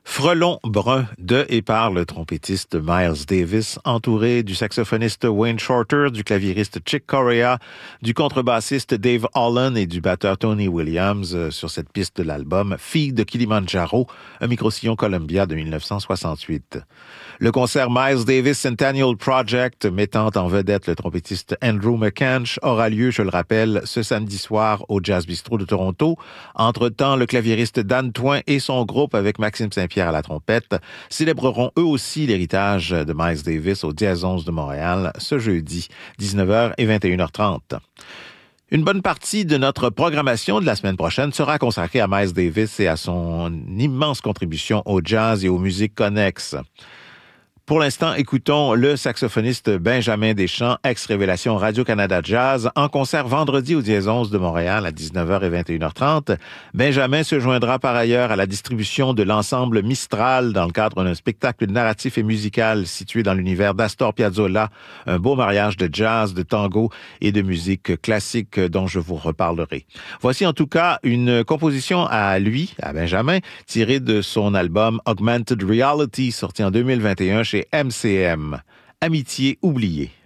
Frelon brun de et par le trompettiste Miles Davis, entouré du saxophoniste Wayne Shorter, du claviériste Chick Corea, du contrebassiste Dave Holland et du batteur Tony Williams sur cette piste de l'album Fille de Kilimanjaro, un micro-sillon Columbia de 1968. Le concert Miles Davis Centennial Project, mettant en vedette le trompettiste Andrew McCanch, aura lieu, je le rappelle, ce samedi soir au Jazz Bistro de Toronto. Entre-temps, le claviériste Dan Twain et son groupe, avec Maxime Saint-Pierre à la trompette, célébreront eux aussi l'héritage de Miles Davis au Jazz 11 de Montréal ce jeudi, 19h et 21h30. Une bonne partie de notre programmation de la semaine prochaine sera consacrée à Miles Davis et à son immense contribution au jazz et aux musiques connexes. Pour l'instant, écoutons le saxophoniste Benjamin Deschamps, ex-révélation Radio-Canada Jazz, en concert vendredi au Jazz 11 de Montréal à 19h et 21h30. Benjamin se joindra par ailleurs à la distribution de l'ensemble Mistral dans le cadre d'un spectacle narratif et musical situé dans l'univers d'Astor Piazzolla, un beau mariage de jazz, de tango et de musique classique dont je vous reparlerai. Voici en tout cas une composition à lui, à Benjamin, tirée de son album Augmented Reality, sorti en 2021 chez MCM. Amitié oubliée.